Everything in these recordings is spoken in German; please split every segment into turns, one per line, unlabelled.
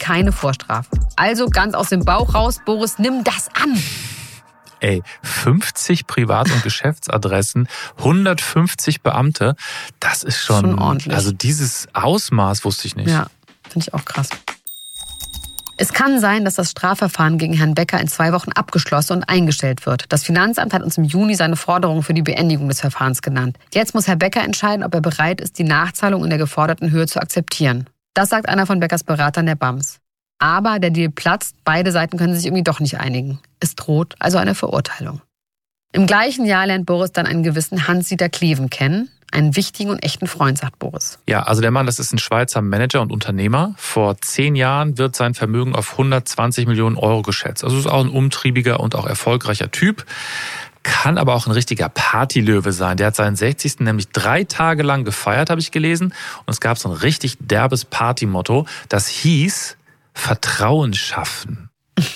keine Vorstrafe. Also ganz aus dem Bauch raus, Boris, nimm das an.
50 Privat- und Geschäftsadressen, 150 Beamte, das ist schon
ordentlich.
Also dieses Ausmaß wusste ich nicht.
Ja, finde ich auch krass. Es kann sein, dass das Strafverfahren gegen Herrn Becker in 2 Wochen abgeschlossen und eingestellt wird. Das Finanzamt hat uns im Juni seine Forderung für die Beendigung des Verfahrens genannt. Jetzt muss Herr Becker entscheiden, ob er bereit ist, die Nachzahlung in der geforderten Höhe zu akzeptieren. Das sagt einer von Beckers Beratern der BAMS. Aber der Deal platzt, beide Seiten können sich irgendwie doch nicht einigen. Es droht also eine Verurteilung. Im gleichen Jahr lernt Boris dann einen gewissen Hans-Dieter Kleven kennen. Einen wichtigen und echten Freund, sagt Boris.
Ja, also der Mann, das ist ein Schweizer Manager und Unternehmer. Vor 10 Jahren wird sein Vermögen auf 120 Millionen Euro geschätzt. Also ist auch ein umtriebiger und auch erfolgreicher Typ. Kann aber auch ein richtiger Partylöwe sein. Der hat seinen 60. nämlich 3 Tage lang gefeiert, habe ich gelesen. Und es gab so ein richtig derbes Partymotto. Das hieß Vertrauen schaffen.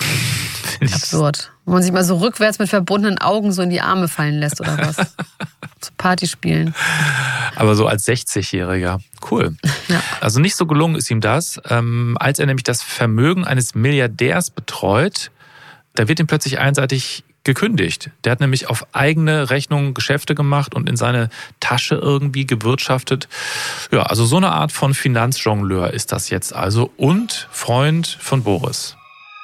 Absurd. Wo man sich mal so rückwärts mit verbundenen Augen so in die Arme fallen lässt oder was. Zu Party spielen.
Aber so als 60-Jähriger. Cool.
Ja.
Also nicht so gelungen ist ihm das. Als er nämlich das Vermögen eines Milliardärs betreut, da wird ihm plötzlich einseitig gekündigt. Der hat nämlich auf eigene Rechnung Geschäfte gemacht und in seine Tasche irgendwie gewirtschaftet. Ja, also so eine Art von Finanzjongleur ist das jetzt also und Freund von Boris.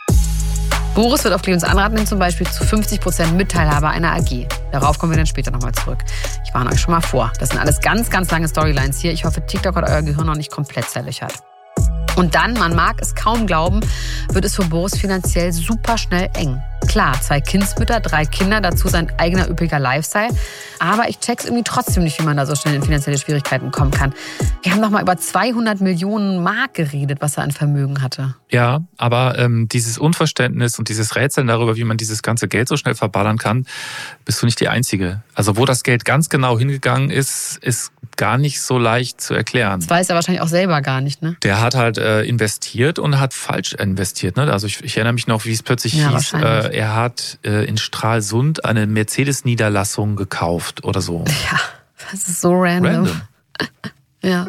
Boris wird auf Clevens Anraten hin zum Beispiel zu 50% Mitteilhaber einer AG. Darauf kommen wir dann später nochmal zurück. Ich warne euch schon mal vor. Das sind alles ganz, ganz lange Storylines hier. Ich hoffe, TikTok hat euer Gehirn noch nicht komplett zerlöchert. Und dann, man mag es kaum glauben, wird es für Boris finanziell super schnell eng. Klar, 2 Kindsmütter, 3 Kinder, dazu sein eigener üppiger Lifestyle. Aber ich check's irgendwie trotzdem nicht, wie man da so schnell in finanzielle Schwierigkeiten kommen kann. Wir haben noch mal über 200 Millionen Mark geredet, was er an Vermögen hatte.
Ja, aber dieses Unverständnis und dieses Rätseln darüber, wie man dieses ganze Geld so schnell verballern kann, bist du nicht die Einzige. Also wo das Geld ganz genau hingegangen ist gar nicht so leicht zu erklären.
Das weiß er wahrscheinlich auch selber gar nicht, ne?
Der hat halt investiert und hat falsch investiert. Ne? Also ich erinnere mich noch, wie es plötzlich hieß, er hat in Stralsund eine Mercedes-Niederlassung gekauft oder so.
Ja, das ist so random. Ja.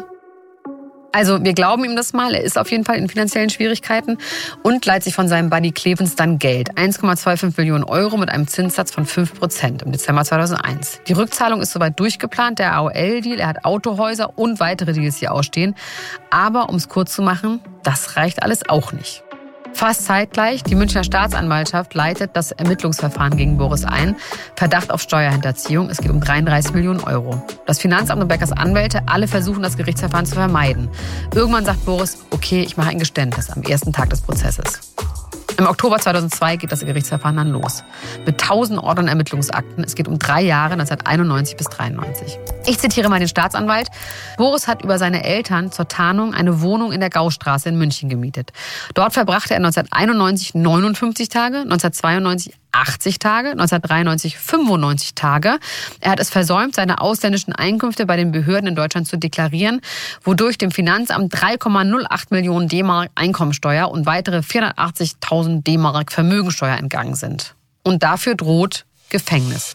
Also wir glauben ihm das mal, er ist auf jeden Fall in finanziellen Schwierigkeiten und leiht sich von seinem Buddy Clevens dann Geld. 1,25 Millionen Euro mit einem Zinssatz von 5% im Dezember 2001. Die Rückzahlung ist soweit durchgeplant, der AOL-Deal, er hat Autohäuser und weitere Deals hier ausstehen. Aber um es kurz zu machen, das reicht alles auch nicht. Fast zeitgleich, die Münchner Staatsanwaltschaft leitet das Ermittlungsverfahren gegen Boris ein. Verdacht auf Steuerhinterziehung. Es geht um 33 Millionen Euro. Das Finanzamt und Beckers Anwälte, alle versuchen, das Gerichtsverfahren zu vermeiden. Irgendwann sagt Boris, okay, ich mache ein Geständnis am ersten Tag des Prozesses. Im Oktober 2002 geht das Gerichtsverfahren dann los. Mit 1000 Ordnern Ermittlungsakten. Es geht um 3 Jahre, 1991 bis 1993. Ich zitiere mal den Staatsanwalt. Boris hat über seine Eltern zur Tarnung eine Wohnung in der Gaustraße in München gemietet. Dort verbrachte er 1991 59 Tage, 1992 80 Tage, 1993 95 Tage. Er hat es versäumt, seine ausländischen Einkünfte bei den Behörden in Deutschland zu deklarieren, wodurch dem Finanzamt 3,08 Millionen D-Mark Einkommensteuer und weitere 480.000 D-Mark Vermögensteuer entgangen sind. Und dafür droht Gefängnis.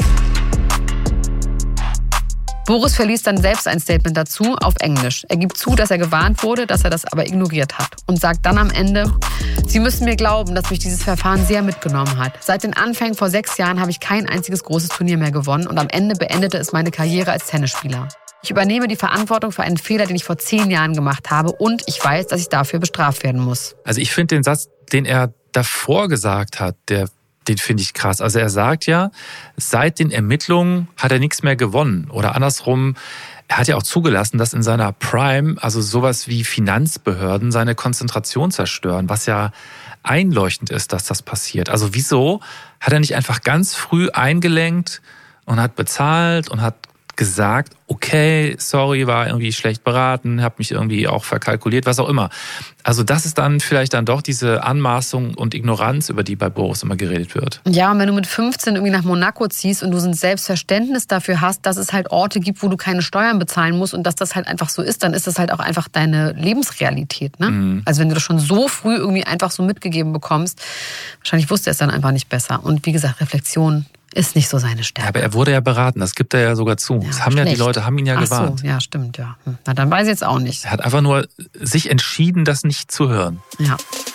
Boris verliest dann selbst ein Statement dazu auf Englisch. Er gibt zu, dass er gewarnt wurde, dass er das aber ignoriert hat. Und sagt dann am Ende, Sie müssen mir glauben, dass mich dieses Verfahren sehr mitgenommen hat. Seit den Anfängen vor 6 Jahren habe ich kein einziges großes Turnier mehr gewonnen und am Ende beendete es meine Karriere als Tennisspieler. Ich übernehme die Verantwortung für einen Fehler, den ich vor 10 Jahren gemacht habe und ich weiß, dass ich dafür bestraft werden muss.
Also ich finde den Satz, den er davor gesagt hat, den finde ich krass. Also er sagt ja, seit den Ermittlungen hat er nichts mehr gewonnen. Oder andersrum, er hat ja auch zugelassen, dass in seiner Prime, also sowas wie Finanzbehörden, seine Konzentration zerstören, was ja einleuchtend ist, dass das passiert. Also wieso hat er nicht einfach ganz früh eingelenkt und hat bezahlt und hat gesagt, okay, sorry, war irgendwie schlecht beraten, habe mich irgendwie auch verkalkuliert, was auch immer. Also das ist dann vielleicht dann doch diese Anmaßung und Ignoranz, über die bei Boris immer geredet wird.
Ja, und wenn du mit 15 irgendwie nach Monaco ziehst und du so ein Selbstverständnis dafür hast, dass es halt Orte gibt, wo du keine Steuern bezahlen musst und dass das halt einfach so ist, dann ist das halt auch einfach deine Lebensrealität. Ne? Mhm. Also wenn du das schon so früh irgendwie einfach so mitgegeben bekommst, wahrscheinlich wusste er es dann einfach nicht besser. Und wie gesagt, Reflexion ist nicht so seine Stärke.
Ja, aber er wurde ja beraten, das gibt er ja sogar zu.
Ja,
das haben schlecht. Ja die Leute haben ihn ja gewarnt.
Ach so, ja, stimmt, ja. Na, dann weiß ich jetzt auch nicht.
Er hat einfach nur sich entschieden, das nicht zu hören.
Ja.